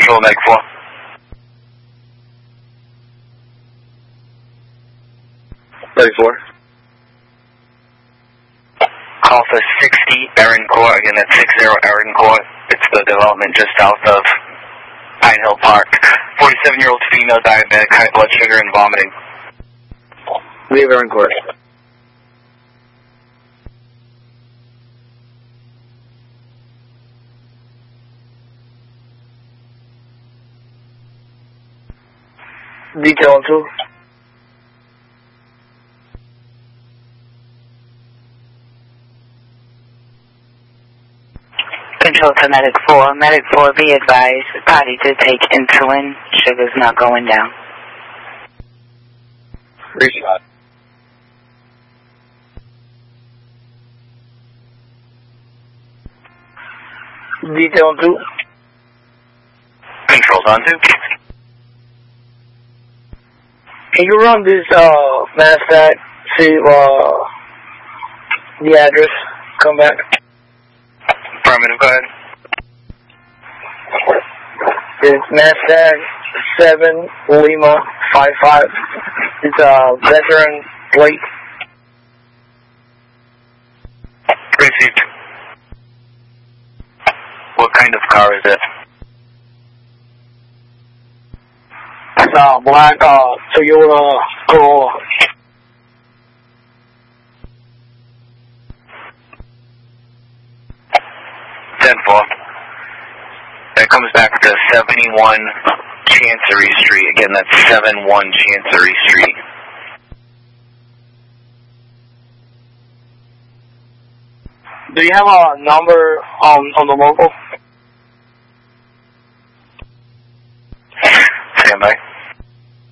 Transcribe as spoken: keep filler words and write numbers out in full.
Control Meg four. thirty-four. Call for sixty Erin Court. Again, that's sixty Erin Court. It's the development just south of Pine Hill Park. forty-seven-year-old female diabetic, high blood sugar and vomiting. Leave Erin Court. Detail on two. Control to Medic four. Medic four, be advised, body did take insulin. Sugar's not going down. Reshot. Detail on two. Control's on two. Can you run this uh NASDAQ, see uh the address, come back? Affirmative, go ahead. It's NASDAQ seven Lima five five. It's a veteran plate. Received. What kind of car is it? It's a black uh, Toyota Corolla. ten four. That comes back to seventy-one Chancery Street. Again, that's seventy-one Chancery Street. Do you have a number on on the local? Stand by.